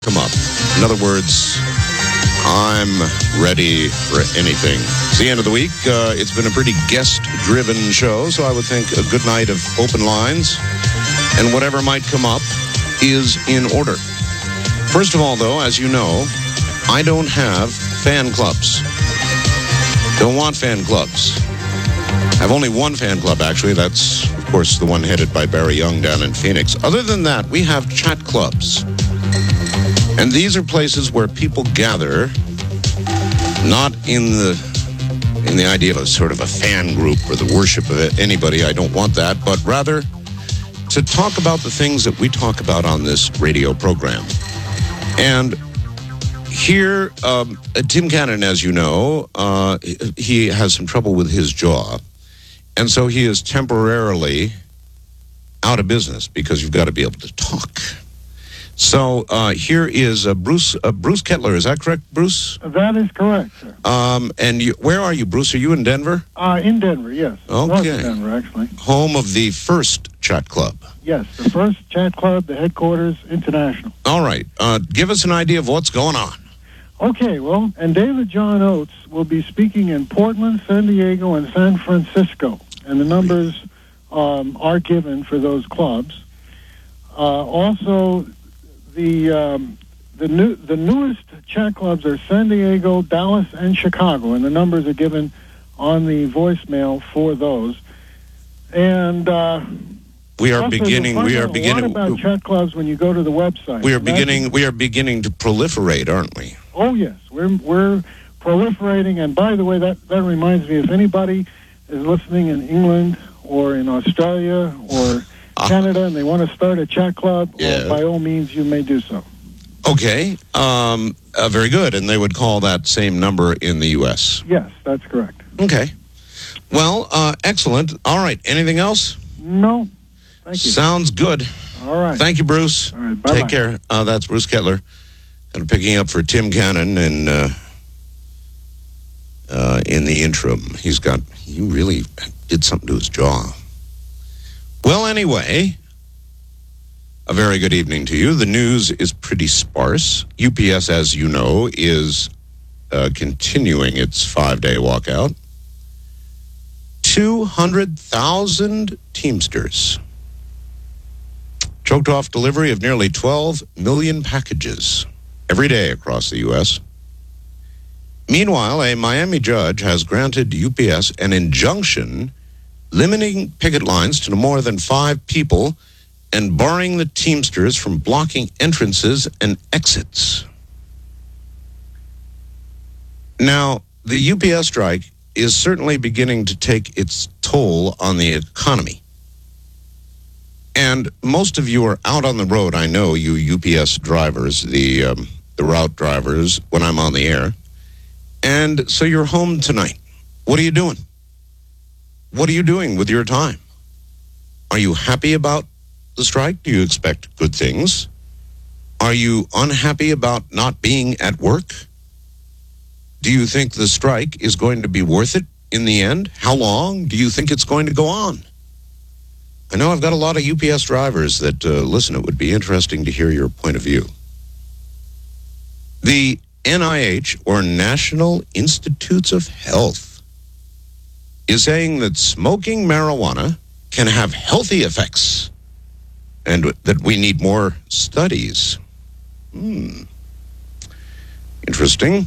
come up. In other words, I'm ready for anything. It's the end of the week. It's been a pretty guest-driven show, so I would think a good night of open lines and whatever might come up is in order. First of all, though, as you know, I don't have fan clubs. Don't want fan clubs. I have only one fan club, actually. That's, of course, the one headed by Barry Young down in Phoenix. Other than that, we have chat clubs. And these are places where people gather, not in the idea of a sort of a fan group or the worship of anybody. I don't want that, but rather to talk about the things that we talk about on this radio program. And here, Tim Cannon, as you know, he has some trouble with his jaw. And so he is temporarily out of business because you've got to be able to talk. So here is Bruce Kettler. Is that correct, Bruce? That is correct, sir. And where are you, Bruce? Are you in Denver? In Denver, yes. Okay. North of Denver, actually. Home of the first chat club. Yes, the first chat club, the headquarters, international. All right. Give us an idea of what's going on. Okay, well, and David John Oates will be speaking in Portland, San Diego, and San Francisco. And the numbers are given for those clubs. Also, the newest chat clubs are San Diego, Dallas, and Chicago, and the numbers are given on the voicemail for those. And we are also, beginning. A lot about chat clubs when you go to the website. We are beginning to proliferate, aren't we? Oh yes, we're proliferating. And by the way, that reminds me, if anybody is listening in England or in Australia or Canada and they want to start a chat club, by all means, you may do so. Okay, very good. And they would call that same number in the U.S.? Yes, that's correct. Okay. Well, excellent. All right, anything else? No, thank you. Sounds good. All right. Thank you, Bruce. All right, bye-bye. Take care. That's Bruce Kettler. And picking up for Tim Cannon in the interim. He really did something to his jaw. Well, anyway, a very good evening to you. The news is pretty sparse. UPS, as you know, is continuing its 5-day walkout. 200,000 Teamsters choked off delivery of nearly 12 million packages every day across the U.S. Meanwhile, a Miami judge has granted UPS an injunction limiting picket lines to no more than 5 people and barring the Teamsters from blocking entrances and exits. Now, the UPS strike is certainly beginning to take its toll on the economy. And most of you are out on the road, I know, you UPS drivers, the route drivers, when I'm on the air. And so you're home tonight. What are you doing? What are you doing with your time? Are you happy about the strike? Do you expect good things? Are you unhappy about not being at work? Do you think the strike is going to be worth it in the end? How long do you think it's going to go on? I know I've got a lot of UPS drivers that listen. It would be interesting to hear your point of view. The NIH, or National Institutes of Health, is saying that smoking marijuana can have healthy effects and that we need more studies. Interesting.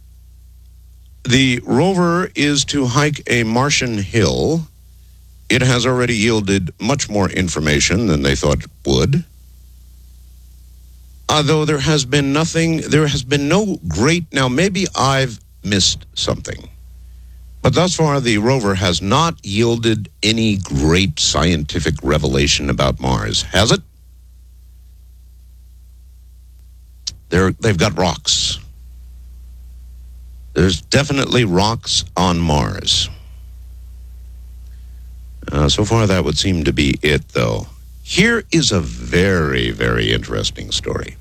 The rover is to hike a Martian hill. It has already yielded much more information than they thought it would. Though there has been no great, now maybe I've missed something, but thus far the rover has not yielded any great scientific revelation about Mars, has it? They've got rocks. There's definitely rocks on Mars. So far that would seem to be it, though. Here is a very, very interesting story.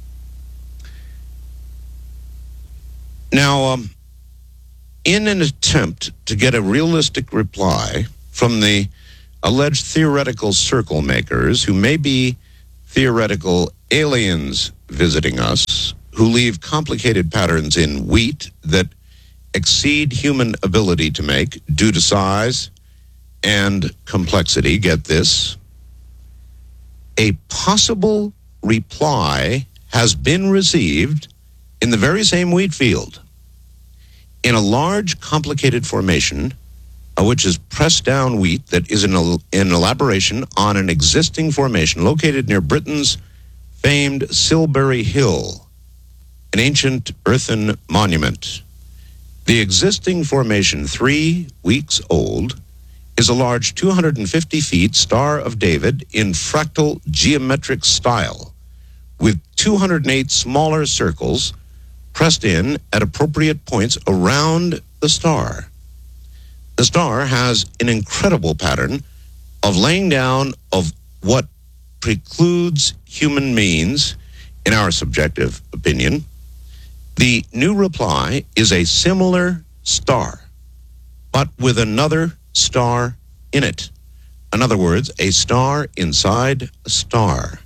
Now, in an attempt to get a realistic reply from the alleged theoretical circle makers who may be theoretical aliens visiting us who leave complicated patterns in wheat that exceed human ability to make due to size and complexity. Get this. A possible reply has been received in the very same wheat field in a large, complicated formation, which is pressed down wheat that is in elaboration on an existing formation located near Britain's famed Silbury Hill, an ancient earthen monument. The existing formation, 3 weeks old, is a large 250 feet Star of David in fractal geometric style, with 208 smaller circles pressed in at appropriate points around the star. The star has an incredible pattern of laying down of what precludes human means, in our subjective opinion. The new reply is a similar star, but with another star in it. In other words, a star inside a star.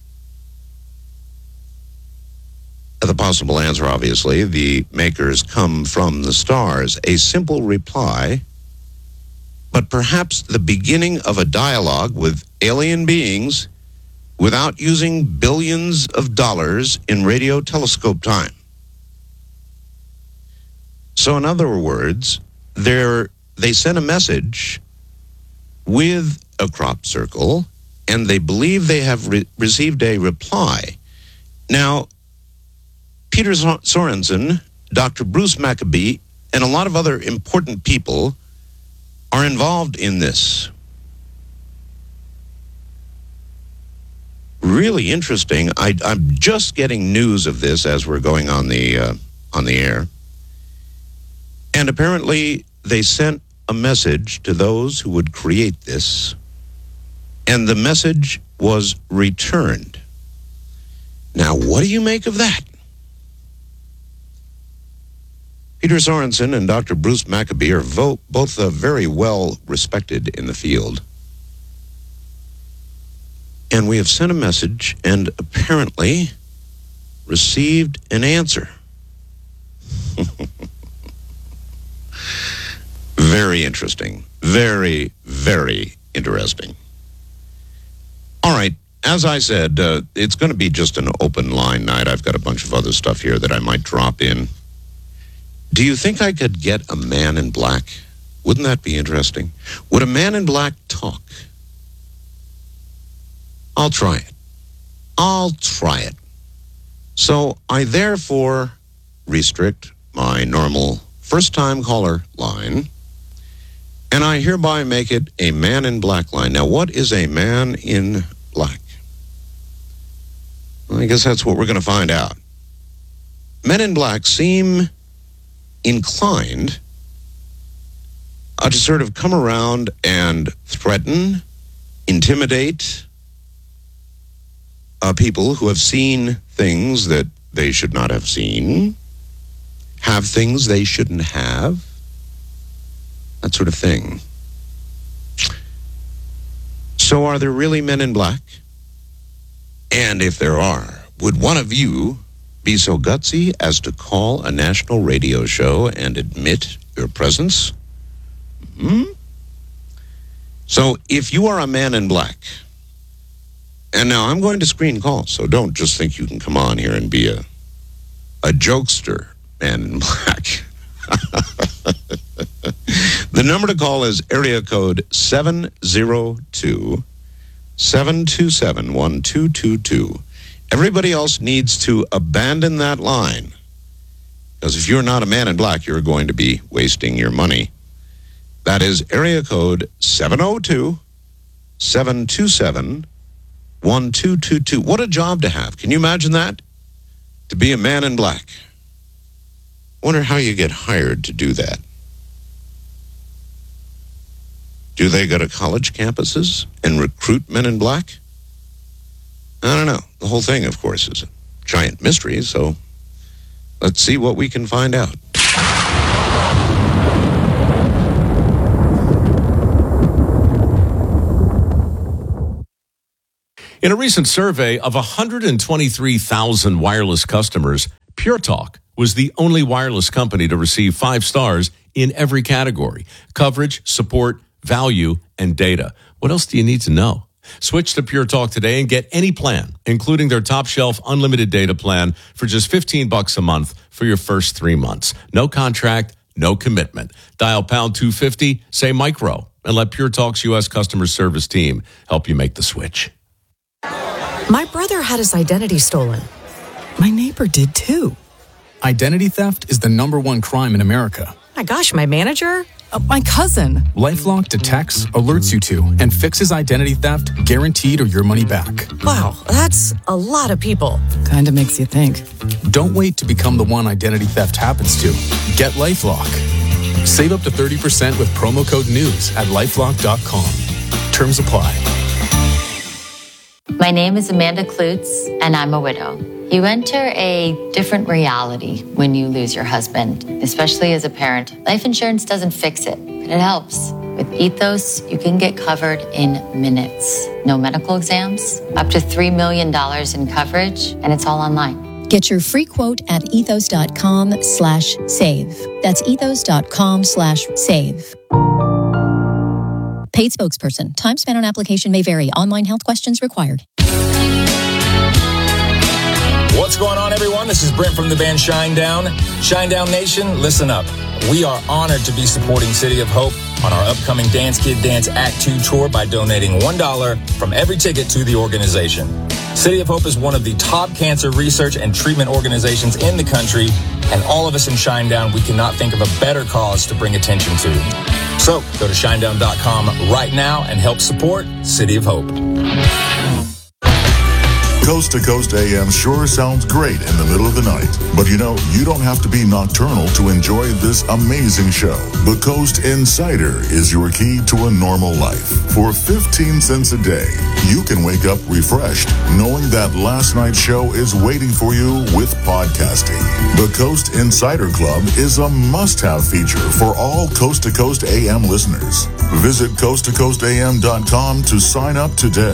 The possible answer, obviously, the makers come from the stars. A simple reply, but perhaps the beginning of a dialogue with alien beings without using billions of dollars in radio telescope time. So in other words, they sent a message with a crop circle, and they believe they have received a reply. Now, Peter Sorensen, Dr. Bruce Maccabee, and a lot of other important people are involved in this. Really interesting. I'm just getting news of this as we're going on the air. And apparently they sent a message to those who would create this, and the message was returned. Now, what do you make of that? Peter Sorensen and Dr. Bruce Maccabee are both very well respected in the field. And we have sent a message and apparently received an answer. Very interesting. Very, very interesting. All right. As I said, it's going to be just an open line night. I've got a bunch of other stuff here that I might drop in. Do you think I could get a man in black? Wouldn't that be interesting? Would a man in black talk? I'll try it. So I therefore restrict my normal first-time caller line, and I hereby make it a man in black line. Now, what is a man in black? Well, I guess that's what we're going to find out. Men in black seem inclined to sort of come around and threaten, intimidate people who have seen things that they should not have seen, have things they shouldn't have, that sort of thing. So are there really men in black? And if there are, would one of you be so gutsy as to call a national radio show and admit your presence? So if you are a man in black, and now I'm going to screen calls, so don't just think you can come on here and be a jokester man in black. The number to call is area code 702-727-1222. Everybody else needs to abandon that line, because if you're not a man in black, you're going to be wasting your money. That is area code 702-727-1222. What a job to have. Can you imagine that? To be a man in black. I wonder how you get hired to do that. Do they go to college campuses and recruit men in black? I don't know. The whole thing, of course, is a giant mystery, so let's see what we can find out. In a recent survey of 123,000 wireless customers, Pure Talk was the only wireless company to receive 5 stars in every category: coverage, support, value, and data. What else do you need to know? Switch to Pure Talk today and get any plan, including their top shelf unlimited data plan for just $15 a month for your first 3 months. No contract, no commitment. Dial pound 250, say micro, and let Pure Talk's U.S. customer service team help you make the switch. My brother had his identity stolen. My neighbor did too. Identity theft is the #1 crime in America. My gosh, my manager? My cousin. LifeLock detects, alerts you to, and fixes identity theft guaranteed or your money back. Wow, that's a lot of people. Kinda makes you think. Don't wait to become the one identity theft happens to. Get LifeLock. Save up to 30% with promo code NEWS at LifeLock.com. Terms apply. My name is Amanda Klutz, and I'm a widow. You enter a different reality when you lose your husband, especially as a parent. Life insurance doesn't fix it, but it helps. With Ethos, you can get covered in minutes. No medical exams, up to $3 million in coverage, and it's all online. Get your free quote at ethos.com/save. That's ethos.com/save. Paid spokesperson. Time spent on application may vary. Online health questions required. What's going on, everyone? This is Brent from the band Shinedown. Shinedown Nation, listen up. We are honored to be supporting City of Hope on our upcoming Dance Kid Dance Act 2 tour by donating $1 from every ticket to the organization. City of Hope is one of the top cancer research and treatment organizations in the country, and all of us in Shinedown, we cannot think of a better cause to bring attention to. So go to shinedown.com right now and help support City of Hope. Coast to Coast AM sure sounds great in the middle of the night. But you know, you don't have to be nocturnal to enjoy this amazing show. The Coast Insider is your key to a normal life. For 15 cents a day, you can wake up refreshed, knowing that last night's show is waiting for you with podcasting. The Coast Insider Club is a must-have feature for all Coast to Coast AM listeners. Visit coasttocoastam.com to sign up today.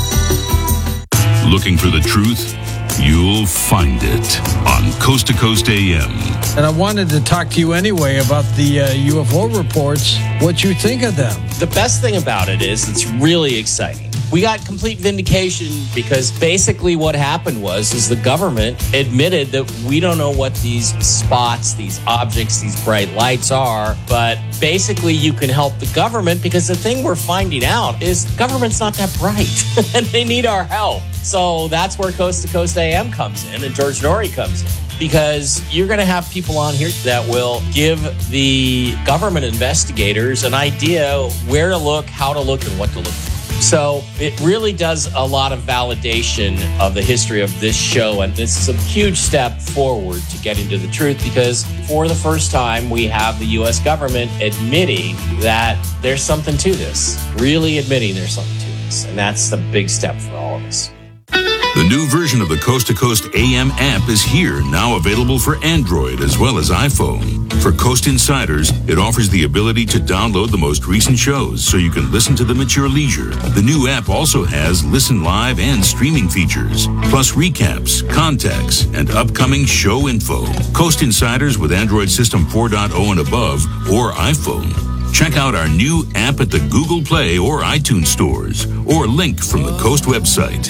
Looking for the truth? You'll find it on Coast to Coast AM. And I wanted to talk to you anyway about the UFO reports, what you think of them. The best thing about it is it's really exciting. We got complete vindication because basically what happened is the government admitted that we don't know what these spots, these objects, these bright lights are, but basically you can help the government because the thing we're finding out is the government's not that bright and they need our help. So that's where Coast to Coast AM comes in and George Norrie comes in. Because you're going to have people on here that will give the government investigators an idea where to look, how to look, and what to look for. So it really does a lot of validation of the history of this show. And this is a huge step forward to getting to the truth because for the first time, we have the U.S. government admitting that there's something to this, really admitting there's something to this. And that's the big step for all of us. The new version of the Coast to Coast AM app is here, now available for Android as well as iPhone. For Coast Insiders, it offers the ability to download the most recent shows so you can listen to them at your leisure. The new app also has listen live and streaming features, plus recaps, contacts, and upcoming show info. Coast Insiders with Android System 4.0 and above or iPhone. Check out our new app at the Google Play or iTunes stores, or link from the Coast website.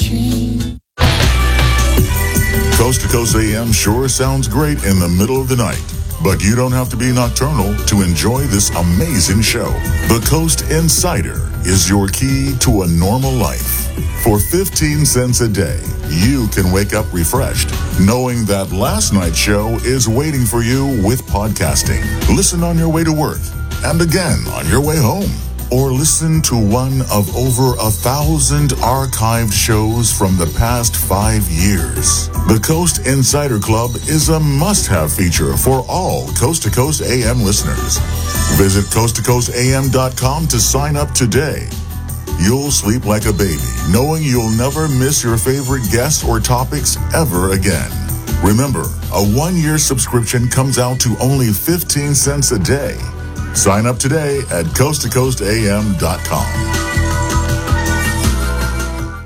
Coast to Coast AM sure sounds great in the middle of the night. But you don't have to be nocturnal to enjoy this amazing show. The Coast Insider is your key to a normal life. For 15 cents a day, you can wake up refreshed, knowing that last night's show is waiting for you with podcasting. Listen on your way to work, and again on your way home. Or listen to one of over 1,000 archived shows from the past 5 years. The Coast Insider Club is a must-have feature for all Coast to Coast AM listeners. Visit coasttocoastam.com to sign up today. You'll sleep like a baby, knowing you'll never miss your favorite guests or topics ever again. Remember, a 1-year subscription comes out to only 15 cents a day. Sign up today at coasttocoastam.com.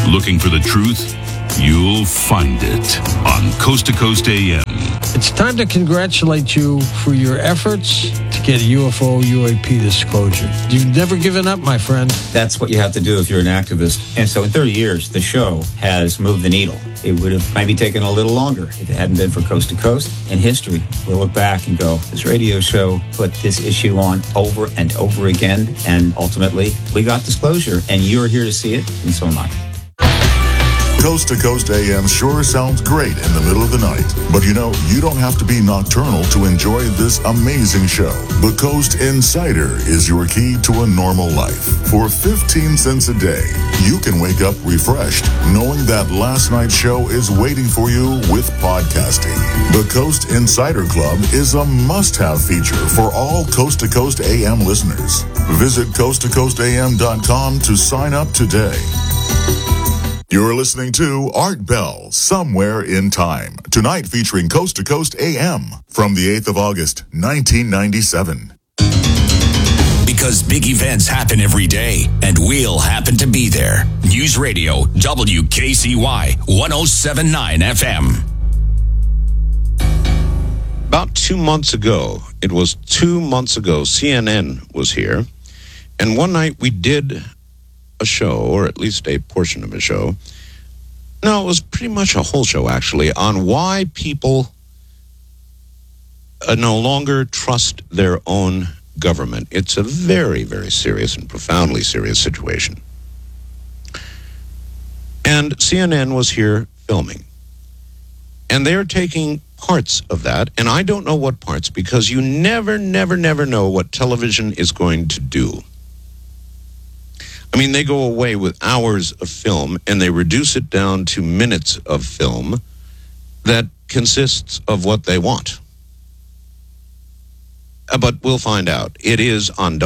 Looking for the truth? You'll find it on Coast to Coast AM. It's time to congratulate you for your efforts to get UFO UAP disclosure. You've never given up, my friend. That's what you have to do if you're an activist. And so in 30 years, the show has moved the needle. It would have maybe taken a little longer if it hadn't been for Coast to Coast. In history, we'll look back and go, this radio show put this issue on over and over again, and ultimately, we got disclosure, and you're here to see it, and so am I. Coast to Coast AM sure sounds great in the middle of the night. But you know, you don't have to be nocturnal to enjoy this amazing show. The Coast Insider is your key to a normal life. For 15 cents a day, you can wake up refreshed, knowing that last night's show is waiting for you with podcasting. The Coast Insider Club is a must-have feature for all Coast to Coast AM listeners. Visit coasttocoastam.com to sign up today. You're listening to Art Bell, Somewhere in Time. Tonight featuring Coast to Coast AM from the 8th of August, 1997. Because big events happen every day, and we'll happen to be there. News Radio, WKCY, 107.9 FM. About 2 months ago, it was 2 months ago, CNN was here. And one night we did a show, or at least a portion of a show. No, it was pretty much a whole show, actually, on why people no longer trust their own government. It's a very, very serious and profoundly serious situation. And CNN was here filming. And they're taking parts of that, and I don't know what parts, because you never know what television is going to do. I mean, they go away with hours of film, and they reduce it down to minutes of film that consists of what they want. But we'll find out. It is on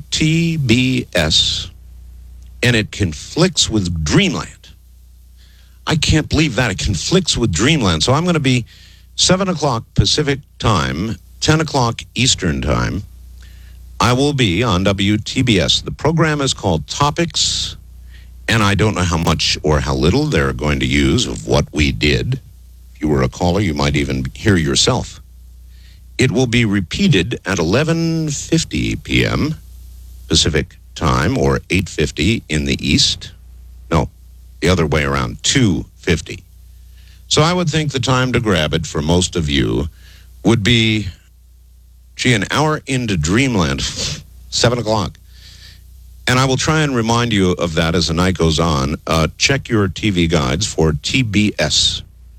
WTBS, and it conflicts with Dreamland. I can't believe that. It conflicts with Dreamland. So I'm going to be 7 o'clock Pacific time, 10 o'clock Eastern time. I will be on WTBS. The program is called Topics, and I don't know how much or how little they're going to use of what we did. If you were a caller, you might even hear yourself. It will be repeated at 11:50 p.m. Pacific time, or 8:50 in the East. No, the other way around, 2:50. So I would think the time to grab it for most of you would be, an hour into Dreamland, 7 o'clock. And I will try and remind you of that as the night goes on. Check your TV guides for TBS.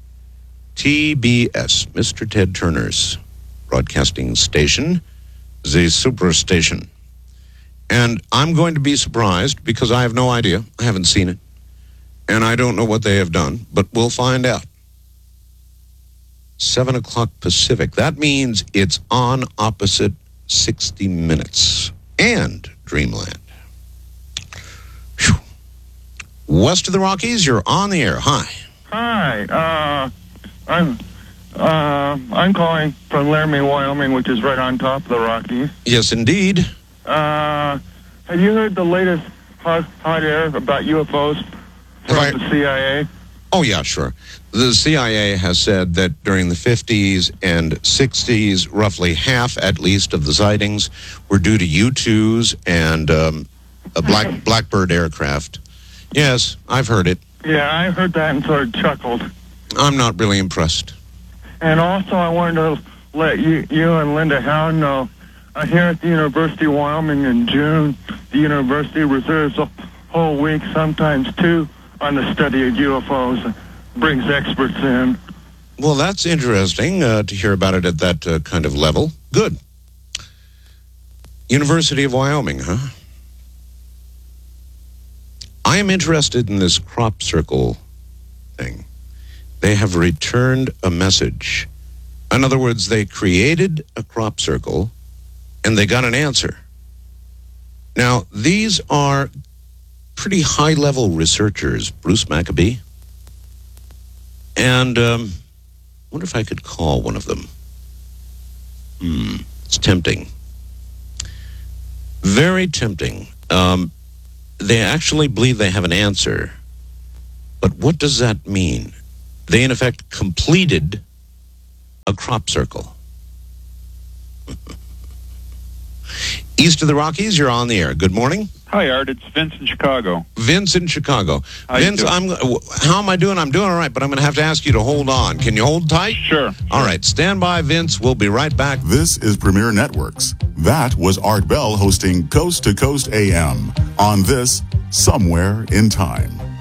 TBS, Mr. Ted Turner's broadcasting station, the Superstation. And I'm going to be surprised because I have no idea. I haven't seen it. And I don't know what they have done, but we'll find out. 7 o'clock Pacific. That means it's on opposite 60 Minutes and Dreamland. Whew. West of the Rockies, you're on the air. Hi. Hi. I'm calling from Laramie, Wyoming, which is right on top of the Rockies. Yes, indeed. Have you heard the latest hot air about UFOs from the CIA? Oh, yeah, sure. The CIA has said that during the 50s and 60s, roughly half, at least, of the sightings were due to U-2s and a Blackbird aircraft. Yes, I've heard it. Yeah, I heard that and sort of chuckled. I'm not really impressed. And also, I wanted to let you and Linda Howard know, here at the University of Wyoming in June, the university reserves a whole week, sometimes two, on the study of UFOs. Brings experts in. Well, that's interesting to hear about it at that kind of level. Good. University of Wyoming, huh? I am interested in this crop circle thing. They have returned a message. In other words, they created a crop circle and they got an answer. Now, these are pretty high-level researchers, Bruce Maccabee. And I wonder if I could call one of them. It's tempting. Very tempting. They actually believe they have an answer. But what does that mean? They, in effect, completed a crop circle. East of the Rockies, you're on the air. Good morning. Hi, Art. It's Vince in Chicago. Vince in Chicago. How Vince, you doing? how am I doing? I'm doing all right, but I'm going to have to ask you to hold on. Can you hold tight? Sure. All right. Stand by, Vince. We'll be right back. This is Premier Networks. That was Art Bell hosting Coast to Coast AM on this Somewhere in Time.